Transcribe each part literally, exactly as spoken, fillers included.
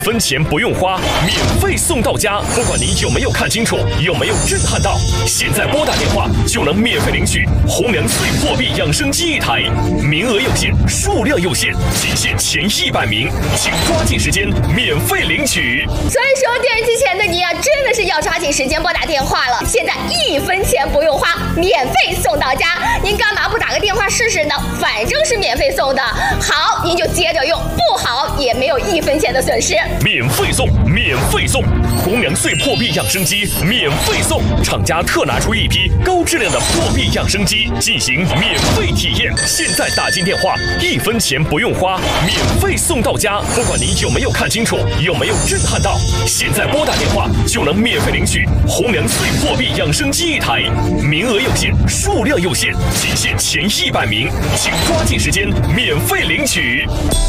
分钱不用花，免费送到家。不管你有没有看清楚，有没有震撼到，现在拨打电话就能免费领取红娘碎破壁养生机一台，名额有限，数量有限，仅限前一百名，请抓紧时间免费领取。 所以说，电视机前的你啊，真的是要抓紧时间拨打电话了。现在一分钱不用花，免费送到家，您干嘛不打个电话试试呢？反正是免费送的，好您就接着用，不好也没有一分钱的损失。 免费送，免费送，红娘碎破壁养生机免费送，厂家特拿出一批高质量的破壁养生机进行免费体验。现在打进电话，一分钱不用花，免费送到家。不管你有没有看清楚，有没有震撼到，现在拨打电话就能免费领取红娘碎破壁养生机一台，名额有限，数量有限，仅限前一百名，请抓紧时间免费领取。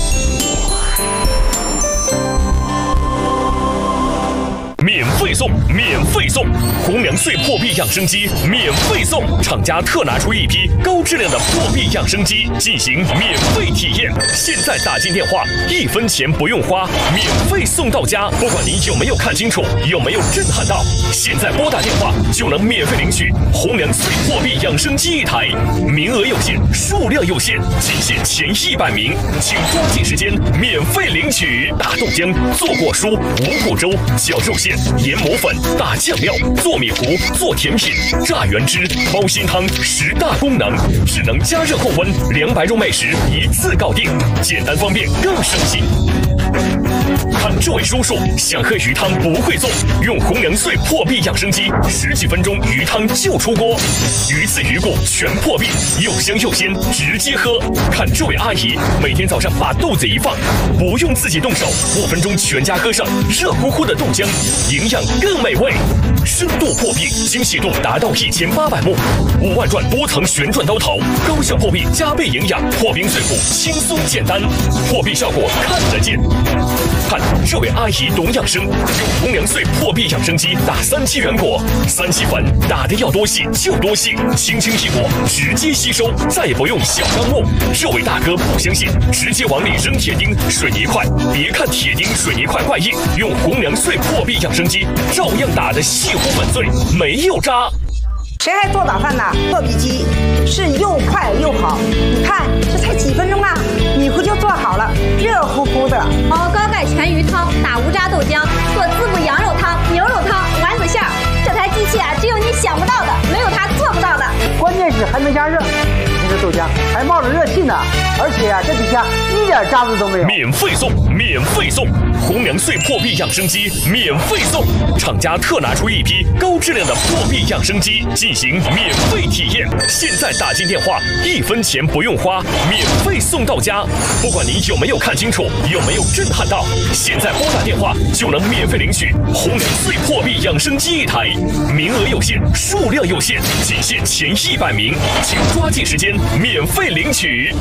免费送，免费送，红娘碎破壁养生机免费送，厂家特拿出一批高质量的破壁养生机进行免费体验。现在打进电话，一分钱不用花，免费送到家。不管你有没有看清楚，有没有震撼到，现在拨打电话就能免费领取红娘碎破壁养生机一台，名额有限，数量有限，仅限前一百名，请抓紧时间免费领取。打豆浆，做果蔬，五谷粥，绞肉馅，研磨粉，打酱料，做米糊，做甜品，榨原汁，包心汤，十大功能，只能加热控温，凉白肉麦食一次搞定，简单方便更省心。看这位叔叔想喝鱼汤不会做，用红娘碎破壁养生机，十几分钟鱼汤就出锅，鱼刺鱼骨全破壁，又香又鲜，直接喝。看这位阿姨每天早上把豆子一放，不用自己动手，五分钟全家喝上热乎乎的豆浆，营养更美味。深度破壁，精细度达到一千八百目，五万转多层旋转刀头，高效破壁加倍营养，破冰碎骨轻松简单，破壁效果看得见。看这位阿姨懂养生，用红娘碎破壁养生机打三七原果，三七粉打的要多细就多细，轻轻一裹直接吸收，再也不用小钢木。这位大哥不相信，直接往里扔铁钉、水泥块，别看铁钉、水泥块怪硬，用红娘碎破壁养生机照样打得细乎粉碎，没有渣。 谁还做早饭呢？破壁机是又快又好，你看这才几分钟啊，米糊就做好了，热乎乎的。 熬高钙全鱼汤，打无渣豆浆，做滋补羊肉汤、牛肉汤、丸子馅儿。这台机器啊，只有你想不到的，没有它做不到的。 关键是还能加热，你这豆浆还冒着热气呢，而且啊，这底下一点渣子都没有。 免费送，免费送，红娘碎破壁养生机免费送，厂家特拿出一批高质量的破壁养生机进行免费体验。现在打进电话，一分钱不用花，免费送到家。不管你有没有看清楚，有没有震撼到，现在拨打电话就能免费领取红娘碎破壁养生机一台，名额有限，数量有限，仅限前一百名，请抓紧时间免费领取。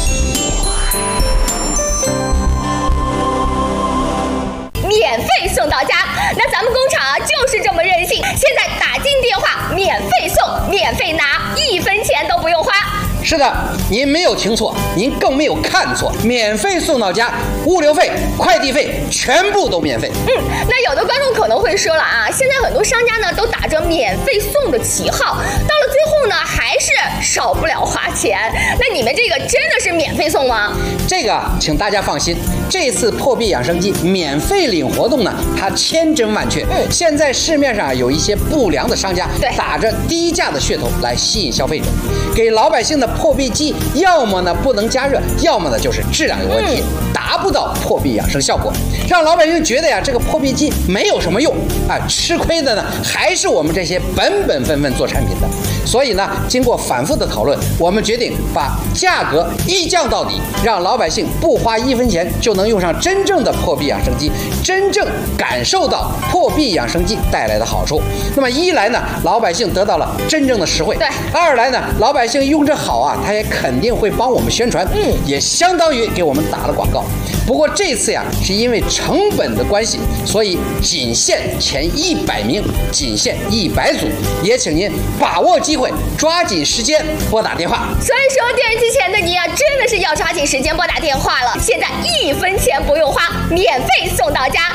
免费送到家，那咱们工厂啊就是这么任性，现在打进电话免费送，免费拿，一分钱都不用花。 是的，您没有听错，您更没有看错，免费送到家，物流费、快递费全部都免费。 嗯，那有的观众可能会说了啊，现在很多商家呢都打着免费送的旗号，到了最后呢还是少不了花钱。那你们这个真的是免费送吗？ 这个请大家放心，这次破壁养生机免费领活动呢，它千真万确。 嗯， 现在市面上有一些不良的商家， 对， 打着低价的噱头来吸引消费者，给老百姓的破壁机要么呢不能加热，要么呢就是质量有问题，嗯，达不到破壁养生效果，让老百姓觉得呀这个破壁机没有什么用啊，吃亏的呢还是我们这些本本分分做产品的。所以呢，经过反复的讨论，我们决定把价格一降到底，让老百姓不花一分钱就能用上真正的破壁养生机，真正感受到破壁养生机带来的好处。那么一来呢，老百姓得到了真正的实惠； 对， 二来呢，老百姓用着好啊，他也肯定会帮我们宣传，嗯，也相当于给我们打了广告。 不过这次呀，是因为成本的关系，所以仅限前一百名，仅限一百组，也请您把握机会，抓紧时间拨打电话。 所以说，电视机前的你啊，真的是要抓紧时间拨打电话了。现在一分钱不用花，免费送到家。